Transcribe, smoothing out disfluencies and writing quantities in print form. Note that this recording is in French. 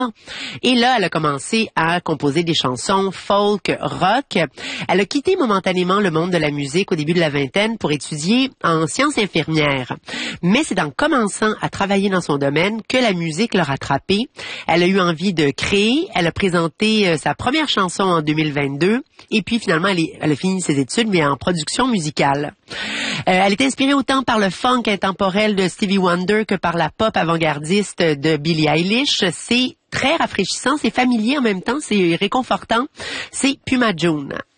Et là, elle a commencé à composer des chansons folk, rock. Elle a quitté momentanément le monde de la musique au début de la vingtaine pour étudier en sciences infirmières. Mais c'est en commençant à travailler dans son domaine que la musique l'a rattrapée. Elle a eu envie de créer. Elle a présenté sa première chanson en 2022. Et puis finalement, elle a fini ses études, mais en production musicale. Elle est inspirée autant par le funk intemporel de Stevie Wonder que par la pop avant-gardiste de Billie Eilish. C'est très rafraîchissant, c'est familier en même temps, c'est réconfortant. C'est Puma June.